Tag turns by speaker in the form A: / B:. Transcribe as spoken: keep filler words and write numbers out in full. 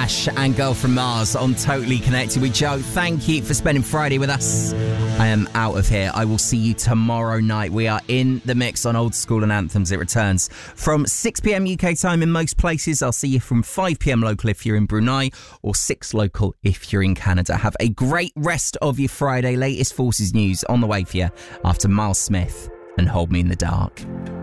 A: Ash and Girl from Mars on Totally Connected with Joe. Thank you for spending Friday with us. I am out of here. I will see you tomorrow night. We are in the mix on Old School and Anthems. It returns from six p.m. U K time in most places. I'll see you from five p.m. local if you're in Brunei, or six local if you're in Canada. Have a great rest of your Friday. Latest Forces news on the way for you after Miles Smith and Hold Me in the Dark.